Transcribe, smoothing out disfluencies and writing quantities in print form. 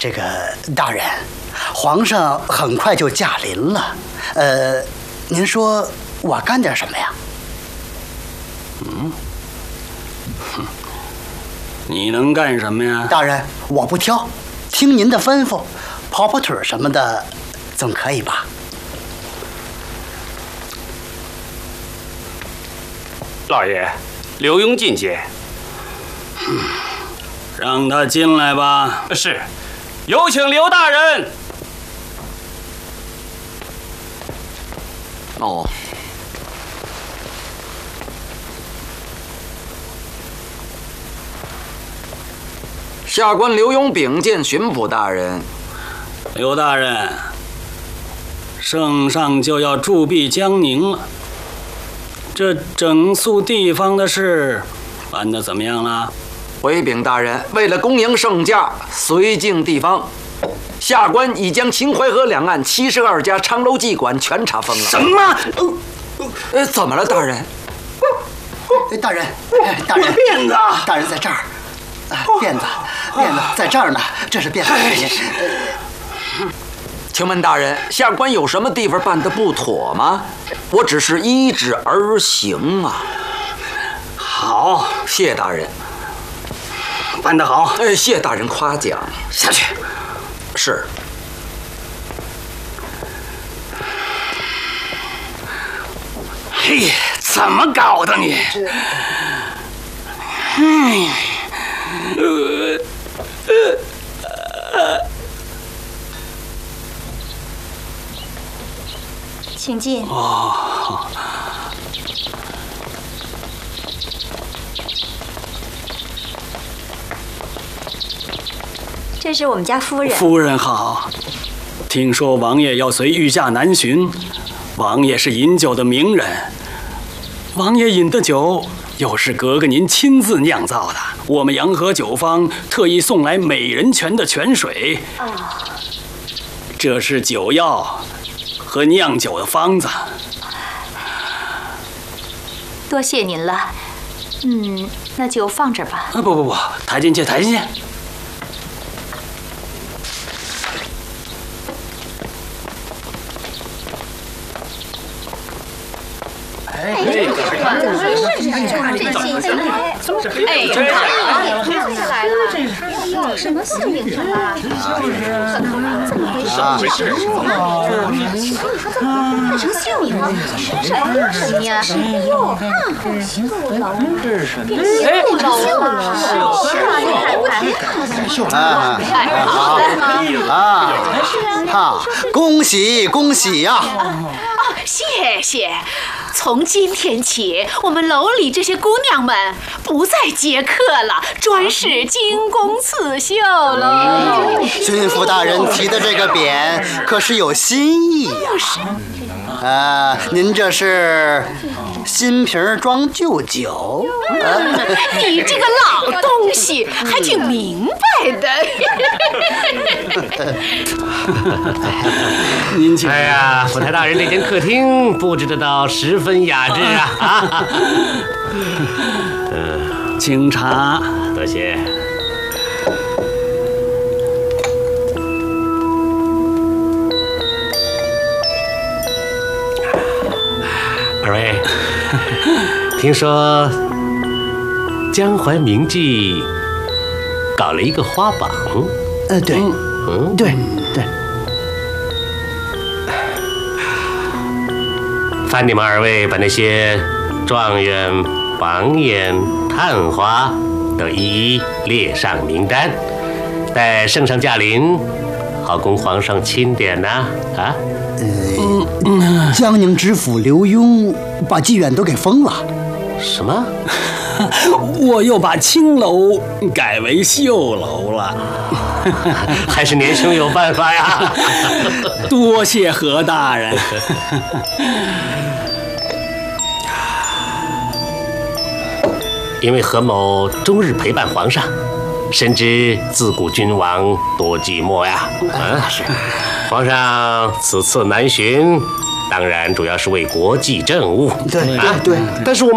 这个大人，皇上很快就驾临了，您说我干点什么呀？ 你能干什么呀？ 大人，我不挑，听您的吩咐，跑跑腿什么的，总可以吧？ 老爷，刘墉觐见。 让他进来吧。 是，有请刘大人。 哦。下官刘墉禀见巡抚大人。 刘大人，圣上就要驻跸江宁了，这整肃地方的事办得怎么样了？ 回禀大人，为了恭迎圣驾，绥靖地方，下官已将秦淮河两岸72家昌楼妓馆全查封了。 什么？ 怎么了，大人？ 大人，大人， 辫子， 大人在这儿。辫子在这儿呢，这是辫子。 请问大人，下官有什么地方办得不妥吗？我只是依旨而行啊。 好， 谢大人。 办得好。 谢大人夸奖。 下去。 是。 嘿，怎么搞的你？ 请进。 哦。 这是我们家夫人。 夫人好。听说王爷要随御驾南巡，王爷是饮酒的名人，王爷饮的酒又是格格您亲自酿造的，我们洋河酒坊特意送来美人泉的泉水。这是酒药和酿酒的方子。 多谢您了。那就放这儿吧。 不，抬进去，抬进去。 什么姓名啊？怎么回事？换成姓名了？什么呀？哟，这是什么？不老了，是啊，你看，恭喜恭喜呀！ 谢谢。从今天起，我们楼里这些姑娘们不再接客了，专是精工刺绣喽。 巡抚大人提的这个匾可是有新意呀！您这是新瓶装旧酒？ 你这个老东西还挺明白的。 您请。 哎呀，府台大人这间客厅布置得倒十分雅致啊！ 请茶。 多谢。二位，听说江淮名妓搞了一个花榜。 对，对。 烦你们二位把那些状元、榜眼、探花都一一列上名单，待圣上驾临，好供皇上钦点呐！ 江宁知府刘墉把妓院都给封了。 什么？ 我又把青楼改为绣楼了。 还是年兄有办法呀！ 多谢何大人。 因为何某终日陪伴皇上，深知自古君王多寂寞呀。是。皇上此次南巡，当然主要是为国际政务。 对。 但是我们